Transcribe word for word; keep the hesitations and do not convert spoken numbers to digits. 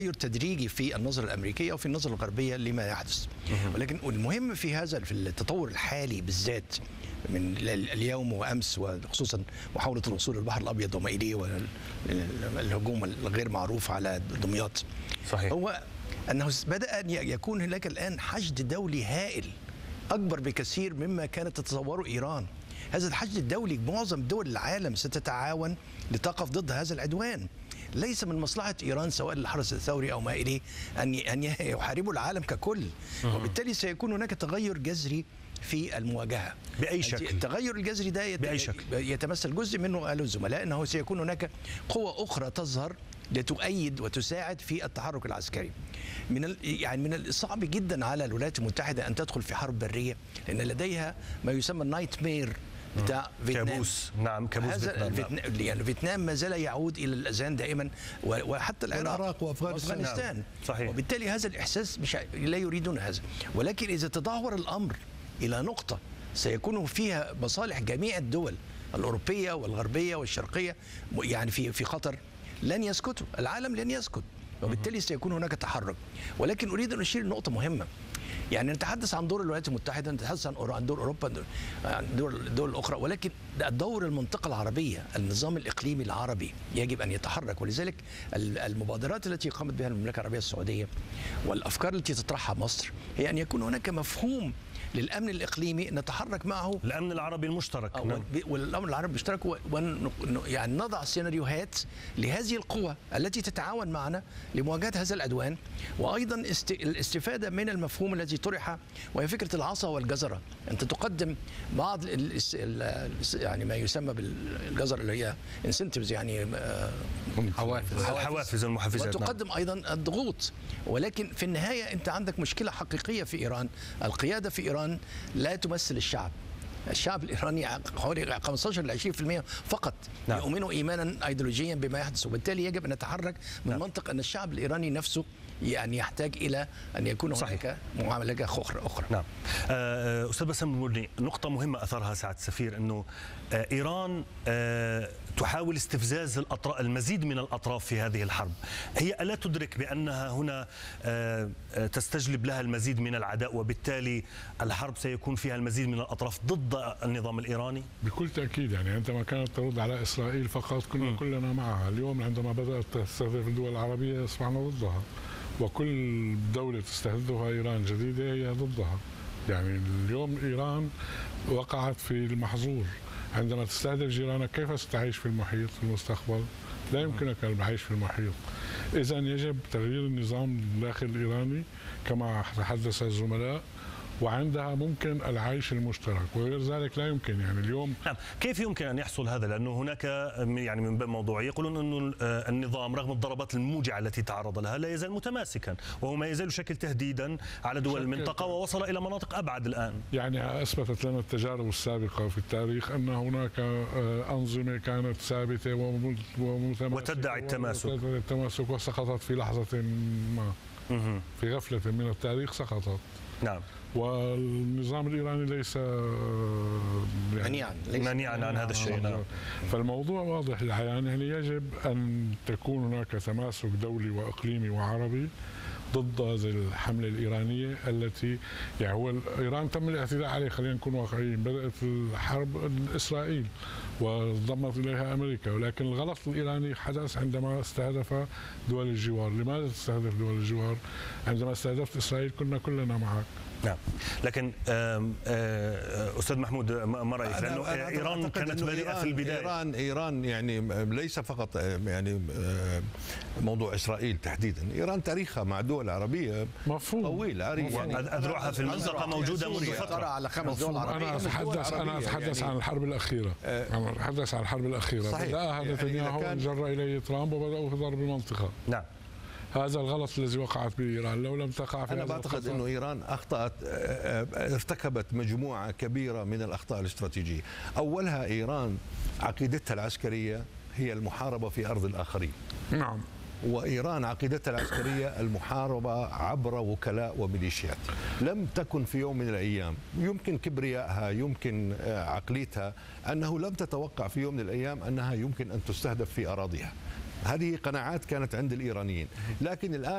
تغير تدريجي في النظرة الأمريكية وفي النظرة الغربية لما يحدث. ولكن المهم في هذا في التطور الحالي بالذات من اليوم وأمس، وخصوصا محاولة الوصول للبحر الأبيض وما إليه والهجوم الغير معروف على دمياط، صحيح. هو أنه بدأ أن يكون هناك الآن حشد دولي هائل أكبر بكثير مما كانت تتصوره إيران. هذا الحشد الدولي معظم دول العالم ستتعاون لتقف ضد هذا العدوان. ليس من مصلحة إيران سواء الحرس الثوري أو ما إليه أن أن يحاربوا العالم ككل، وبالتالي سيكون هناك تغير جذري في المواجهة بأي شكل. التغير الجذري ده يت... بأي شكل. يتمثل جزء منه قالوا الزملاء أنه سيكون هناك قوة أخرى تظهر لتؤيد وتساعد في التحرك العسكري. من ال... يعني من الصعب جدا على الولايات المتحدة أن تدخل في حرب برية، لأن لديها ما يسمى النايت مير بتاع فيتنام. كابوس. نعم، كابوس فيتنام. فيتنام يعني فيتنام ما زال يعود الى الاذهان دائما، وحتى العراق وافغانستان. نعم. صحيح. وبالتالي هذا الاحساس مش لا يريدون هذا، ولكن اذا تدهور الامر الى نقطه سيكون فيها مصالح جميع الدول الاوروبيه والغربيه والشرقيه يعني في في خطر، لن يسكتوا، العالم لن يسكت، وبالتالي سيكون هناك تحرك. ولكن اريد ان اشير لنقطه مهمه، يعني نتحدث عن دور الولايات المتحدة، نتحدث عن دور أوروبا، عن دور الدول الأخرى، ولكن دور المنطقة العربية، النظام الإقليمي العربي يجب أن يتحرك. ولذلك المبادرات التي قامت بها المملكة العربية السعودية والأفكار التي تطرحها مصر هي أن يكون هناك مفهوم للأمن الإقليمي نتحرك معه، الأمن العربي المشترك. آه نعم. والأمن العربي المشترك، يعني نضع سيناريوهات لهذه القوى التي تتعاون معنا لمواجهة هذا العدوان، وأيضا الاستفادة من المفهوم الذي طرح وهي فكرة العصا والجزرة. أنت تقدم بعض يعني ما يسمى بالجزر اللي هي انسنتيفز، يعني حوافز الحوافز المحفزات، وتقدم أيضا الضغوط. ولكن في النهاية أنت عندك مشكلة حقيقية في إيران، القيادة في إيران لا تمثل الشعب. الشعب الإيراني حوالي خمسة عشر إلى عشرين بالمئة فقط نعم. يؤمنوا إيمانا أيديولوجيا بما يحدث، وبالتالي يجب أن نتحرك من نعم. منطق أن الشعب الإيراني نفسه يعني يحتاج إلى أن يكون هناك معاملة أخرى أخرى نعم. أستاذ بسام المولني، نقطة مهمة أثرها سعادة السفير، أنه إيران تحاول استفزاز الأطراف، المزيد من الأطراف في هذه الحرب. هي ألا تدرك بأنها هنا تستجلب لها المزيد من العداء، وبالتالي الحرب سيكون فيها المزيد من الأطراف ضد النظام الإيراني؟ بكل تأكيد. يعني عندما كانت ترد على إسرائيل فقط كنا م. كلنا معها. اليوم عندما بدأت تستهدف الدول العربية أصبحنا ضدها، وكل دولة تستهدفها إيران جديدة هي ضدها. يعني اليوم إيران وقعت في المحظور عندما تستهدف جيرانك. كيف ستعيش في المحيط في المستقبل؟ لا يمكنك العيش في المحيط. إذا يجب تغيير النظام الداخلي الإيراني كما تحدث الزملاء، وعندها ممكن العيش المشترك، وغير ذلك لا يمكن. يعني اليوم نعم، كيف يمكن ان يحصل هذا؟ لانه هناك يعني من باب موضوعي يقولون انه النظام رغم الضربات الموجعه التي تعرض لها لا يزال متماسكا، وهو ما يزال يشكل تهديدا على دول المنطقه، ووصل الى مناطق ابعد الان. يعني اثبتت لنا التجارب السابقه في التاريخ ان هناك انظمه كانت ثابته ومتماسكه وتدعي التماسك التماسك وسقطت في لحظه ما، في غفله من التاريخ سقطت. نعم. والنظام الإيراني ليس منيعا منيعا عن هذا الشيء. نعم. فالموضوع واضح للعيان. يعني يجب أن تكون هناك تماسك دولي وإقليمي وعربي ضد هذه الحملة الإيرانية التي يعني هو إيران تم الاعتداء عليه. خلينا نكون واقعيين، بدأت الحرب إسرائيل وانضمت إليها أمريكا، ولكن الغلط الإيراني حدث عندما استهدف دول الجوار. لماذا تستهدف دول الجوار؟ عندما استهدفت إسرائيل كنا كلنا معك. نعم، لكن أستاذ محمود ما رأيك؟ لأنه إيران كانت بريئة في البداية. إيران إيران يعني ليس فقط يعني موضوع إسرائيل تحديدا، إيران تاريخها مع دول عربية مفهوم طويل عريض. يعني أذرعها في المنطقة موجودة منذ فترة على خمس دول عربية. أنا أتحدث أنا أتحدث يعني عن الحرب الأخيرة. أنا أتحدث عن الحرب الأخيرة. بدأها نتنياهو وجر إليه ترامب وبدأوا في ضرب المنطقة. نعم. هذا الغلط الذي وقعت به إيران. لو لم تقع في أنا بعتقد أنه إيران أخطأت، ارتكبت مجموعة كبيرة من الأخطاء الاستراتيجية. أولها إيران عقيدتها العسكرية هي المحاربة في أرض الآخرين. نعم. وإيران عقيدتها العسكرية المحاربة عبر وكلاء وميليشيات. لم تكن في يوم من الأيام، يمكن كبريائها، يمكن عقليتها، أنه لم تتوقع في يوم من الأيام أنها يمكن أن تستهدف في أراضيها. هذه قناعات كانت عند الإيرانيين، لكن الآن